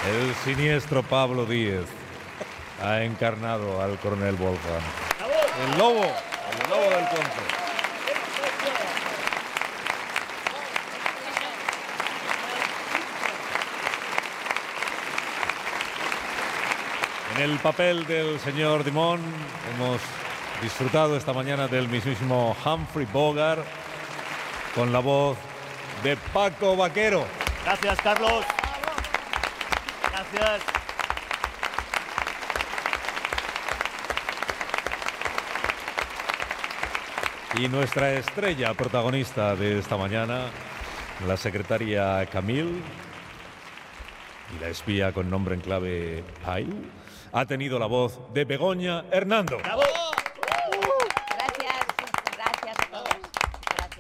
El siniestro Pablo Díez ha encarnado al coronel Wolfgang. El lobo del Conce. En el papel del señor Dimon hemos disfrutado esta mañana del mismísimo Humphrey Bogart con la voz de Paco Vaquero. Gracias, Carlos. Gracias. Y nuestra estrella protagonista de esta mañana, la secretaria Camille y la espía con nombre en clave Pyle, ha tenido la voz de Begoña Hernando. ¡Bravo!